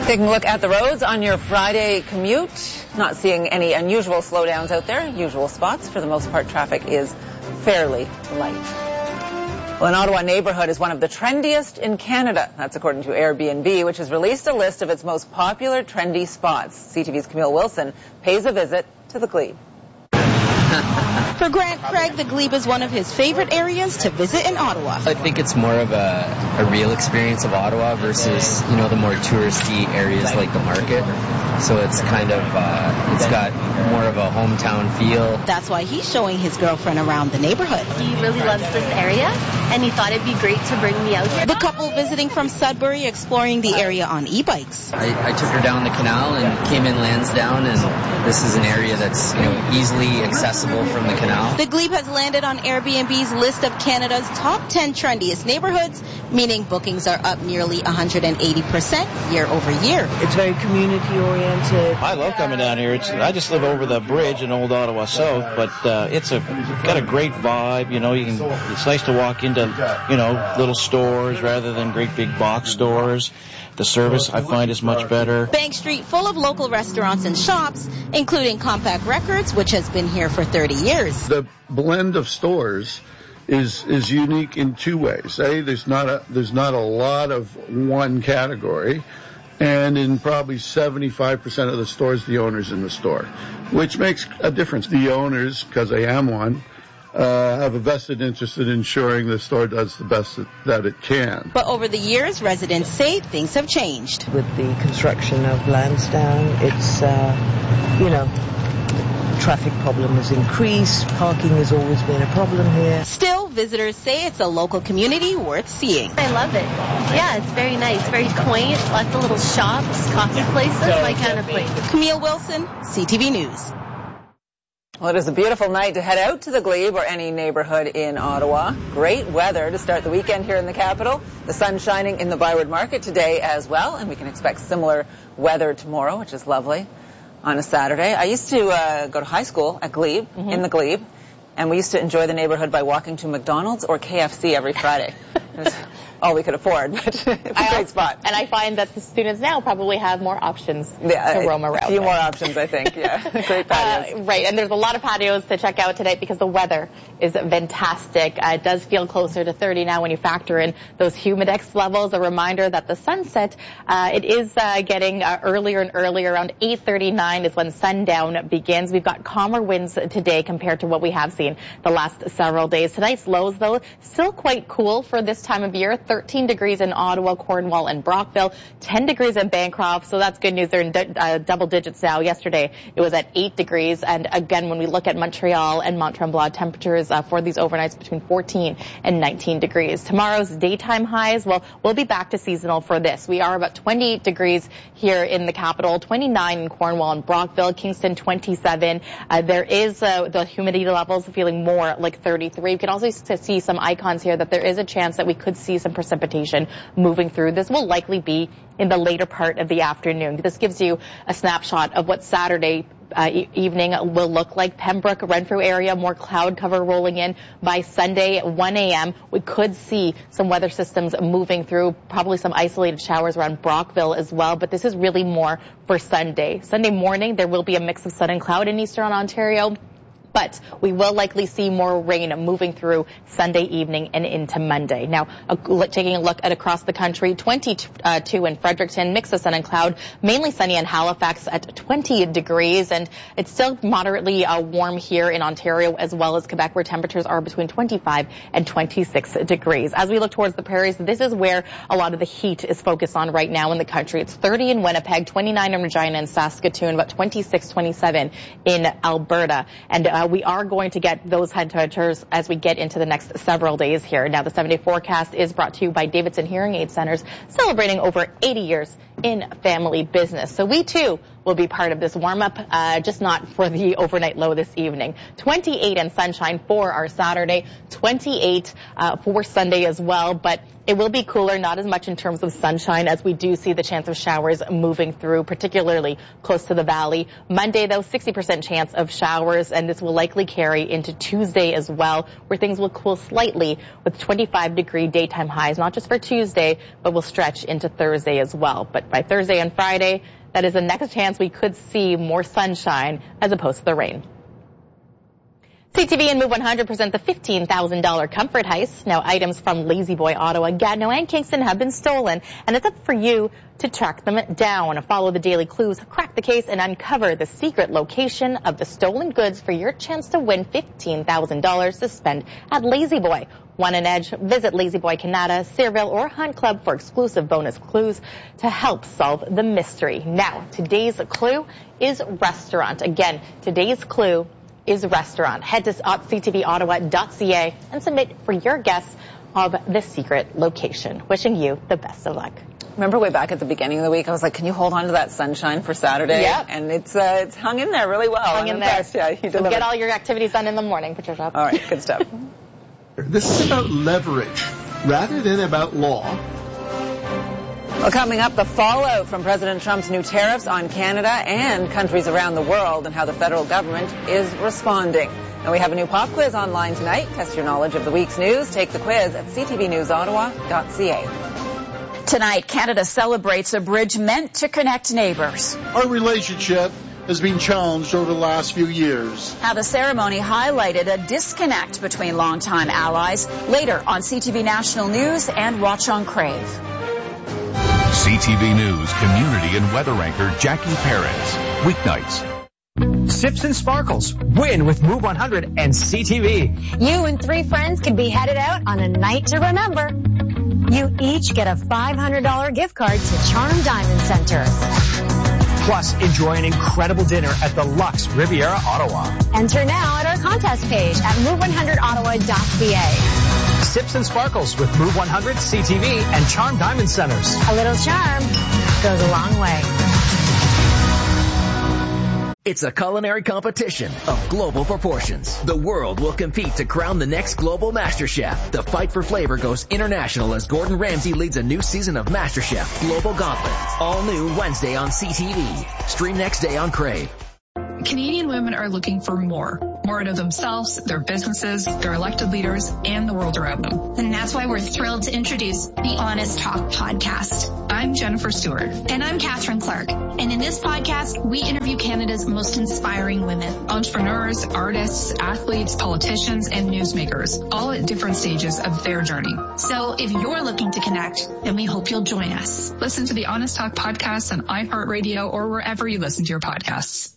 Taking a look at the roads on your Friday commute. Not seeing any unusual slowdowns out there. Usual spots. For the most part, traffic is fairly light. Well, an Ottawa neighborhood is one of the trendiest in Canada. That's according to Airbnb, which has released a list of its most popular trendy spots. CTV's Camille Wilson pays a visit to the Glebe. For Grant Craig, the Glebe is one of his favorite areas to visit in Ottawa. I think it's more of a real experience of Ottawa versus, the more touristy areas like the market. So it's kind of, it's got more of a hometown feel. That's why he's showing his girlfriend around the neighborhood. He really loves this area, and he thought it'd be great to bring me out here. The couple visiting from Sudbury exploring the area on e-bikes. I took her down the canal and came in Lansdowne, and this is an area that's, easily accessible from the canal. The Glebe has landed on Airbnb's list of Canada's top 10 trendiest neighborhoods, meaning bookings are up nearly 180% year over year. It's very community oriented. I love coming down here. I just live over the bridge in Old Ottawa South, but it's got a great vibe. It's nice to walk into little stores rather than great big box stores. The service, I find, is much better. Bank Street full of local restaurants and shops, including Compact Records, which has been here for 30 years. The blend of stores is unique in two ways. There's not a lot of one category, and in probably 75% of the stores, the owner's in the store, which makes a difference. The owners, because I am one, have a vested interest in ensuring the store does the best that it can. But over the years, residents say things have changed. With the construction of Lansdowne, it's, traffic problem has increased. Parking has always been a problem here. Still, visitors say it's a local community worth seeing. I love it. Yeah, it's very nice, very quaint, lots of little shops, coffee places, my kind of place. Camille Wilson, CTV News. Well, it is a beautiful night to head out to the Glebe or any neighborhood in Ottawa. Great weather to start the weekend here in the capital. The sun shining in the Byward Market today as well, and we can expect similar weather tomorrow, which is lovely, on a Saturday. I used to go to high school at Glebe, in the Glebe, and we used to enjoy the neighborhood by walking to McDonald's or KFC every Friday. It was all we could afford, but it's a great spot. And I find that the students now probably have more options to roam around. A few more options, I think, yeah. Great patios. Right, and there's a lot of patios to check out today because the weather is fantastic. It does feel closer to 30 now when you factor in those humidex levels. A reminder that the sunset, it is getting earlier and earlier. Around 8:39 is when sundown begins. We've got calmer winds today compared to what we have seen the last several days. Tonight's lows, though, still quite cool for this time of year. 13 degrees in Ottawa, Cornwall, and Brockville, 10 degrees in Bancroft, so that's good news. They're in double digits now. Yesterday, it was at 8 degrees, and again, when we look at Montreal and Mont-Tremblant, temperatures for these overnights between 14 and 19 degrees. Tomorrow's daytime highs, well, we'll be back to seasonal for this. We are about 28 degrees here in the capital, 29 in Cornwall and Brockville, Kingston 27. There is the humidity levels feeling more like 33. We can also see some icons here that there is a chance that we could see some precipitation moving through. This will likely be in the later part of the afternoon. This gives you a snapshot of what Saturday evening will look like. Pembroke, Renfrew area, more cloud cover rolling in. By Sunday at 1 a.m., we could see some weather systems moving through, probably some isolated showers around Brockville as well, but this is really more for Sunday. Sunday morning, there will be a mix of sun and cloud in eastern Ontario, but we will likely see more rain moving through Sunday evening and into Monday. Now, taking a look at across the country, 22 in Fredericton, mix of sun and cloud, mainly sunny in Halifax at 20 degrees, and it's still moderately warm here in Ontario as well as Quebec, where temperatures are between 25 and 26 degrees. As we look towards the prairies, this is where a lot of the heat is focused on right now in the country. It's 30 in Winnipeg, 29 in Regina and Saskatoon, about 26, 27 in Alberta, and we are going to get those high temperatures as we get into the next several days here. Now, the 7-day forecast is brought to you by Davidson Hearing Aid Centers, celebrating over 80 years in family business. So we, too, will will be part of this warm-up, just not for the overnight low this evening. 28 and sunshine for our Saturday, 28 for Sunday as well, but it will be cooler, not as much in terms of sunshine, as we do see the chance of showers moving through, particularly close to the valley. Monday, though, 60% chance of showers, and this will likely carry into Tuesday as well, where things will cool slightly with 25-degree daytime highs, not just for Tuesday, but will stretch into Thursday as well. But by Thursday and Friday, that is the next chance we could see more sunshine as opposed to the rain. CTV and Move 100 present the $15,000 comfort heist. Now, items from Lazy Boy, Ottawa, Gatineau, and Kingston have been stolen, and it's up for you to track them down. Follow the daily clues, crack the case, and uncover the secret location of the stolen goods for your chance to win $15,000 to spend at Lazy Boy. Want an edge? Visit Lazy Boy Canada, Sayreville, or Hunt Club for exclusive bonus clues to help solve the mystery. Now, today's clue is restaurant. Again, today's clue is restaurant. Head to ctvottawa.ca and submit for your guess of the secret location. Wishing you the best of luck. Remember way back at the beginning of the week, I was like, can you hold on to that sunshine for Saturday? Yeah. And it's hung in there really well. Hung in there. Yeah, you so get all your activities done in the morning, Patricia. All right, good stuff. This is about leverage rather than about law. Well, coming up, the fallout from President Trump's new tariffs on Canada and countries around the world, and how the federal government is responding. And we have a new pop quiz online tonight. Test your knowledge of the week's news. Take the quiz at ctvnewsottawa.ca. Tonight, Canada celebrates a bridge meant to connect neighbors. Our relationship has been challenged over the last few years. How the ceremony highlighted a disconnect between longtime allies. Later on CTV National News and Watch on Crave. CTV News community and weather anchor Jackie Perez. Weeknights. Sips and Sparkles. Win with Move 100 and CTV. You and 3 friends can be headed out on a night to remember. You each get a $500 gift card to Charm Diamond Center. Plus, enjoy an incredible dinner at the Luxe Riviera, Ottawa. Enter now at our contest page at move100ottawa.ca. Sips and Sparkles with Move 100, CTV, and Charm Diamond Centers. A little charm goes a long way. It's a culinary competition of global proportions. The world will compete to crown the next global Master Chef. The fight for flavor goes international as Gordon Ramsay leads a new season of Master Chef Global Gauntlet. All new Wednesday on CTV. Stream next day on Crave. Canadian women are looking for more out of themselves, their businesses, their elected leaders, and the world around them. And that's why we're thrilled to introduce the Honest Talk podcast. I'm Jennifer Stewart. And I'm Catherine Clark. And in this podcast, we interview Canada's most inspiring women. Entrepreneurs, artists, athletes, politicians, and newsmakers, all at different stages of their journey. So if you're looking to connect, then we hope you'll join us. Listen to the Honest Talk podcast on iHeartRadio or wherever you listen to your podcasts.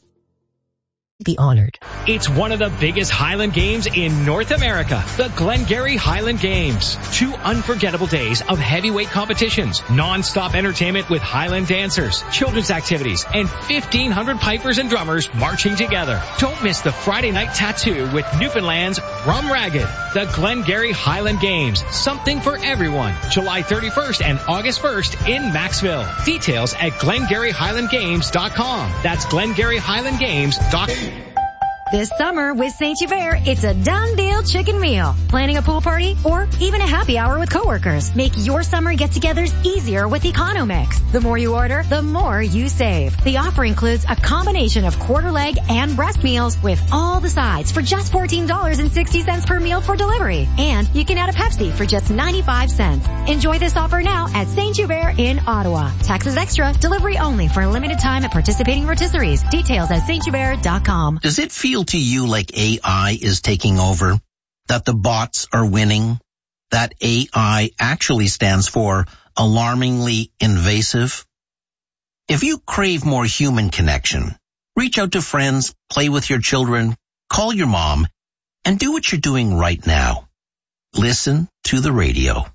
Be honored. It's one of the biggest Highland Games in North America, the Glengarry Highland Games. 2 unforgettable days of heavyweight competitions, non-stop entertainment with Highland dancers, children's activities, and 1,500 pipers and drummers marching together. Don't miss the Friday night tattoo with Newfoundland's Rum Ragged. The Glengarry Highland Games, something for everyone. July 31st and August 1st in Maxville. Details at GlengarryHighlandGames.com. That's GlengarryHighlandGames.com. This summer with St. Hubert, it's a done deal chicken meal. Planning a pool party or even a happy hour with coworkers. Make your summer get-togethers easier with Economix. The more you order, the more you save. The offer includes a combination of quarter leg and breast meals with all the sides for just $14.60 per meal for delivery. And you can add a Pepsi for just 95 cents. Enjoy this offer now at St. Hubert in Ottawa. Taxes extra, delivery only for a limited time at participating rotisseries. Details at sthubert.com. Does it feel to you like AI is taking over? That the bots are winning? That AI actually stands for alarmingly invasive? If you crave more human connection, reach out to friends, play with your children, call your mom, and do what you're doing right now. Listen to the radio.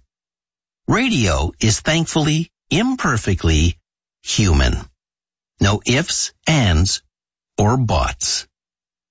Radio is thankfully, imperfectly human. No ifs, ands, or buts.